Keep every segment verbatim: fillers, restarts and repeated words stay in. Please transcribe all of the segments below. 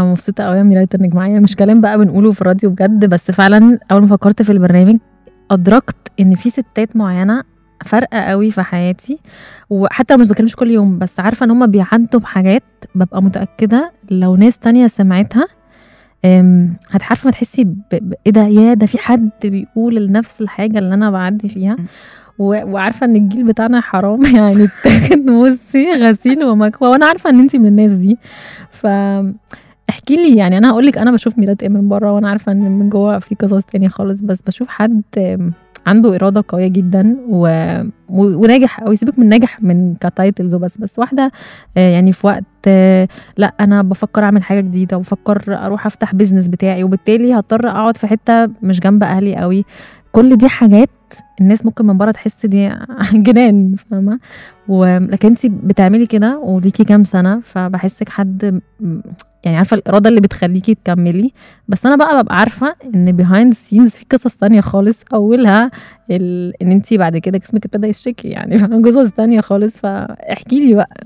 مبسوطه قوي يا ميرايت انك معايا، مش كلام بقى بنقوله في الراديو بجد، بس فعلا اول ما فكرت في البرنامج ادركت ان في ستات معينه فارقه قوي في حياتي، وحتى لو مش بكلمش كل يوم بس عارفه ان هم بيعدوا بحاجات ببقى متاكده لو ناس تانية سمعتها أم، هتحرف ما تحسي ب- ب- ايه ده، يا ده في حد بيقول لنفس الحاجه اللي انا بعدي فيها. و- وعارفه ان الجيل بتاعنا حرام يعني اتاخد بصي غسيل ومكوى، وانا عارفه ان انتي من الناس دي. ف احكي لي، يعني انا هقول لك انا بشوف ميرات ايه من بره، وانا عارفه ان من جوه في قصص تانية خالص، بس بشوف حد أم، عنده اراده قويه جدا و... و... وناجح، او يسيبك من ناجح من كتايتلز وبس، بس واحده آه، يعني في وقت آه، لا انا بفكر اعمل حاجه جديده، وبفكر اروح افتح بيزنس بتاعي، وبالتالي هضطر اقعد في حته مش جنب اهلي قوي. كل دي حاجات الناس ممكن من بره تحس دي جنان، فاهمه؟ ولكن انت بتعملي كده وليكي كام سنه، فبحسك حد م- يعني عارفه الاراده اللي بتخليكي تكملي. بس انا بقى ببقى عارفه ان behind the scenes في قصص تانية خالص، اولها ال... ان انت بعد كده جسمك ابتدى يشتكي، يعني فاهمة؟ قصص تانية خالص، فاحكي لي بقى.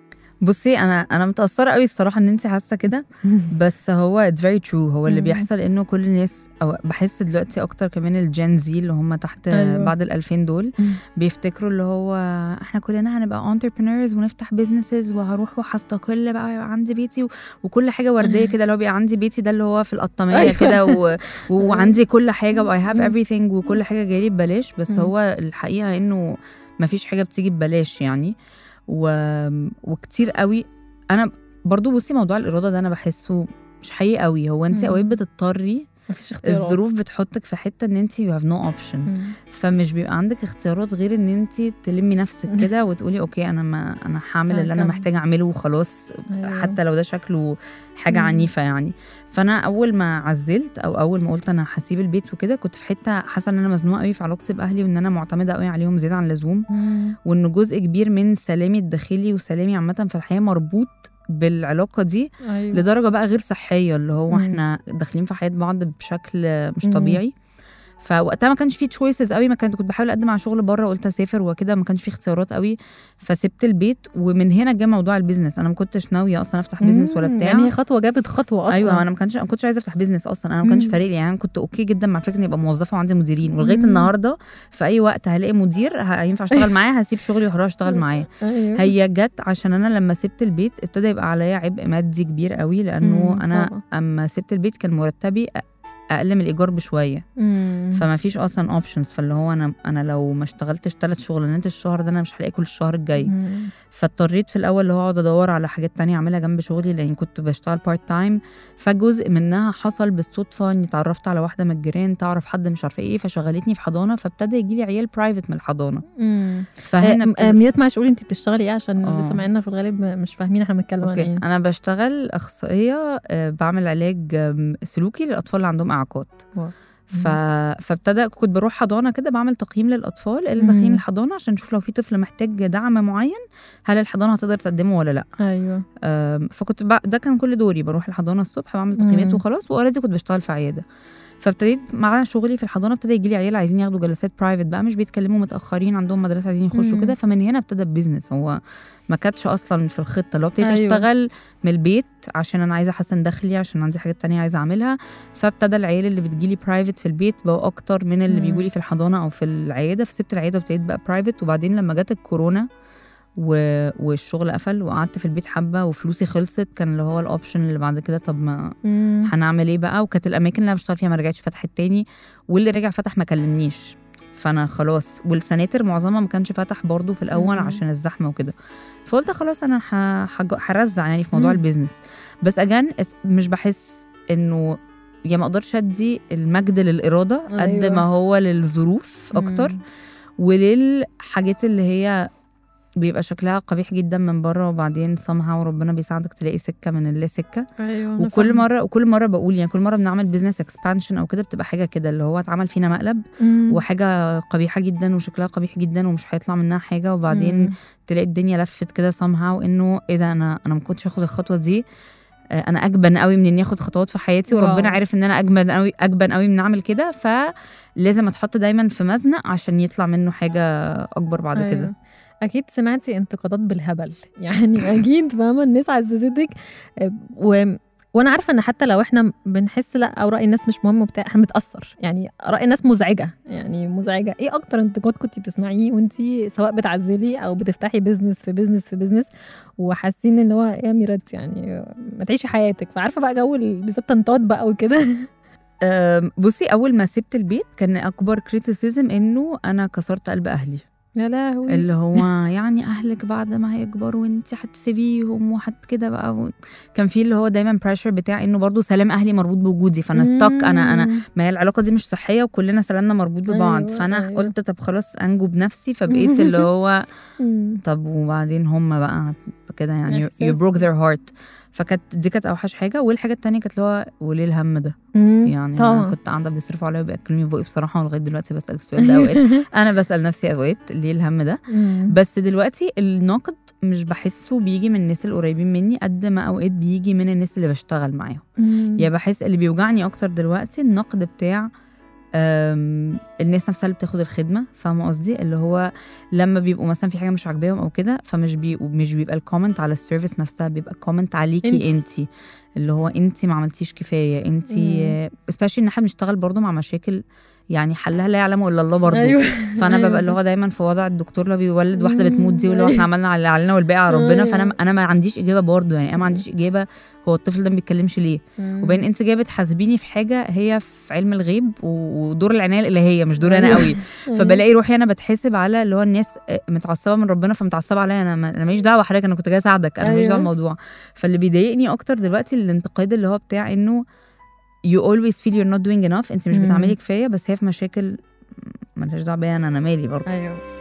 بصي انا انا متاثره قوي الصراحه ان انت حاسه كده، بس هو it's very true. هو اللي بيحصل انه كل الناس، او بحس دلوقتي اكتر كمان الجين زي اللي هم تحت أيوة. بعد الألفين دول بيفتكروا اللي هو احنا كلنا هنبقى entrepreneurs ونفتح businesses وهروح وهستقل بقى ويبقى عندي بيتي و... وكل حاجه ورديه كده، اللي هو بيبقى عندي بيتي ده اللي هو في القطاميه أيوة. كده و... وعندي كل حاجه و I have everything وكل حاجه جايلي ببلاش. بس هو الحقيقه انه مفيش حاجه بتيجي ببلاش يعني. و... وكتير قوي انا برضو بصي موضوع الاراده ده انا بحسه مش حقيقي قوي. هو انت اوقات بتضطري، مفيش اختيارات، الظروف بتحطك في حته ان انت you have no option، فمش بيبقى عندك اختيارات غير ان انت تلمي نفسك كده وتقولي اوكي انا ما انا هعمل اللي انا محتاجه اعمله وخلاص. أيوة. حتى لو ده شكله حاجه عنيفه يعني. فانا اول ما عزلت او اول ما قلت انا هسيب البيت وكده، كنت في حته حاسه ان انا مزنوقه قوي في علاقتي باهلي، وان انا معتمده قوي عليهم زياده عن اللزوم، وان جزء كبير من سلامي الداخلي وسلامي عامه في الحياه مربوط بالعلاقه دي. أيوة. لدرجه بقى غير صحيه، اللي هو مم. احنا داخلين في حياه بعض بشكل مش مم. طبيعي. فوقتها ما كانش فيه تشويسز قوي، ما كنت كنت بحاول اقدم على شغل بره، قلت اسافر وكده، ما كانش فيه اختيارات قوي، فسبت البيت. ومن هنا جه موضوع البيزنس. انا ما كنتش ناويه اصلا افتح بيزنس ولا بتاع، يعني هي خطوه جابت خطوه اصلا. ايوه انا ما كانش ما كنتش عايزه افتح بيزنس اصلا، انا ما كانش فارق لي يعني. كنت اوكي جدا مع فكره اني ابقى موظفه وعندي مديرين، ولغايه النهارده في اي وقت هلاقي مدير هينفع اشتغل معاه هسيب شغلي وهروح اشتغل معاه. أيوة. هي جت عشان انا لما سبت البيت ابتدى يبقى عليا عبء مادي كبير قوي، لانه مم. انا طبعا. اما سبت البيت كان مرتبي اقل من الايجار بشويه، مم. فما فيش اصلا اوبشنز. فاللي هو انا انا لو ما اشتغلتش ثلاث شغلانات الشهر ده انا مش هلاقي كل الشهر الجاي. مم. فاضطريت في الاول اللي هو اقعد ادور على حاجات تانية اعملها جنب شغلي، لان كنت بشتغل بارت تايم. فجزء منها حصل بالصدفه اني اتعرفت على واحده من الجيران تعرف حد مش عارفه ايه، فشغلتني في حضانه، فابتدى يجي لي عيال برايفت من الحضانه. مم. فهنا آه، ميرات معلش قولي انت بتشتغلي ايه، عشان آه. اللي سامعيننا في الغالب مش فاهمين احنا بنتكلم عن اوكي ايه. انا بشتغل اخصائيه، آه، بعمل علاج آم، سلوكي للاطفال اللي عندهم اعاقات. واو. ف... فابتدى كنت بروح حضانه كده، بعمل تقييم للاطفال اللي داخلين الحضانه عشان نشوف لو في طفل محتاج دعم معين هل الحضانه هتقدر تقدمه ولا لا. ايوه. أم، فكنت ب... ده كان كل دوري، بروح الحضانه الصبح بعمل تقييمات وخلاص، واوريدي كنت بشتغل في عياده. فابتديت مع شغلي في الحضانه ابتدى يجي لي عيال عايزين ياخدوا جلسات برايفت بقى، مش بيتكلموا متاخرين عندهم مدرسه عايزين يخشوا كده. فمن هنا ابتدى البيزنس. هو ما كانتش اصلا في الخطه، لو ابتديت أيوة. اشتغل من البيت عشان انا عايزه احسن دخلي، عشان عندي حاجات تانية عايزه اعملها. فابتدى العيال اللي بتجيلي برايفت في البيت بقوا اكتر من اللي بيجولي في الحضانه او في العياده. فسبت العياده وابتديت بقى برايفت. وبعدين لما جت الكورونا و... والشغل قفل وقعدت في البيت حبه وفلوسي خلصت، كان اللي هو الاوبشن اللي بعد كده طب ما هنعمل ايه بقى. وكانت الاماكن اللي انا بشتغل فيها ما رجعتش فتحت تاني، واللي رجع فتح ما كلمنيش. فانا خلاص، والسناتر معظمها ما كانش فتح برضو في الاول مم. عشان الزحمه وكده. فقلت خلاص انا هرزع يعني في موضوع البيزنس. بس اجان مش بحس انه يا ما اقدرش ادي المجد للاراده أيوة. قد ما هو للظروف اكتر، مم. وللحاجات اللي هي بيبقى شكلها قبيح جدا من بره، وبعدين somehow ربنا بيساعدك تلاقي سكه من اللي سكه. أيوة. وكل مره وكل مره بقول يعني كل مره بنعمل بيزنس اكسبانشن او كده بتبقى حاجه كده اللي هو اتعمل فينا مقلب مم. وحاجه قبيحه جدا وشكلها قبيح جدا ومش هيطلع منها حاجه، وبعدين مم. تلاقي الدنيا لفت كده somehow انه ايه ده، انا انا ما كنتش اخد الخطوه دي. انا اجبن قوي من اني اخد خطوات في حياتي، وربنا واو. عارف ان انا اجبن قوي اجبن قوي من اعمل كده. فلازم اتحط دايما في مزنق عشان يطلع منه حاجه اكبر بعد أيوة. كده. اكيد سمعتي انتقادات بالهبل يعني اكيد فاهمه الناس عززتك. و وانا عارفه ان حتى لو احنا بنحس لا او راي الناس مش مهم وبتاع، احنا بنتاثر يعني، راي الناس مزعجه يعني مزعجه. ايه اكتر انتقاد كنت بتسمعيه وانت سواء بتعزلي او بتفتحي بيزنس في بيزنس في بيزنس وحاسين ان هو يا ميرات يعني ما تعيشي حياتك؟ فعارفه بقى جو بالذات تنطاط بقى وكده. بصي اول ما سبت البيت كان اكبر كريتيسيزم انه انا كسرت قلب اهلي. يا لهوي. اللي هو يعني اهلك بعد ما هيكبروا وانت هتسيبيهم وحت كده بقى و... كان في اللي هو دايما بريشر بتاع انه برضو سلام اهلي مربوط بوجودي، فانا ستك انا انا ما هي العلاقه دي مش صحيه وكلنا سلامنا مربوط ببعض. أيوة فانا أيوة. قلت طب خلاص انجو بنفسي، فبقيت اللي هو طب وبعدين هم بقى كده يعني you broke their heart. فكانت دي كانت اوحش حاجه. والحاجه التانية كانت اللي هو وليه الهم ده يعني طبعا. انا كنت قاعده بيصرفوا عليا وبياكلوني بقى بصراحه، ولغايه دلوقتي بسال السؤال ده اوقات. انا بسال نفسي اوقات ليه الهم ده. بس دلوقتي النقد مش بحسه بيجي من الناس القريبين مني قد ما اوقات بيجي من الناس اللي بشتغل معاهم. يا بحس اللي بيوجعني اكتر دلوقتي النقد بتاع الناس نفسها اللي بتاخد الخدمه، فاهمه قصدي؟ اللي هو لما بيبقوا مثلا في حاجه مش عاجباهم او كده، فمش بي مش بيبقى الكومنت على السيرفيس نفسها، بيبقى الكومنت عليكي انتي، اللي هو انتي ما عملتيش كفايه، انتي سبيشلي ان احنا بنشتغل برضو مع مشاكل يعني حلها لا يعلمه الا الله برضو. أيوة. فانا أيوة ببقى اللي هو دايما في وضع الدكتور اللي بيولد واحده بتموت دي، واللي هو احنا عملنا على علينا والباقي على ربنا. فانا انا ما عنديش اجابه برضو يعني، انا ما عنديش اجابه هو الطفل ده ما بيتكلمش ليه. وبين انت جايه بتحاسبيني في حاجه هي في علم الغيب ودور العنايه الالهيه مش دور انا قوي. فبلاقي روحي انا بتحاسب على اللي هو الناس متعصبه من ربنا فمتعصبه عليا انا. انا ماليش دعوه حضرتك، انا كنت جايه اساعدك، انا ماليش دعوه بالموضوع. فاللي بيضايقني اكتر دلوقتي الانتقاد اللي هو بتاع انه you always feel you're not doing enough، انت مش بتعملي كفايه، بس هي في مشاكل مالهاش دعوه بيا انا، انا مالي برضه. ايوه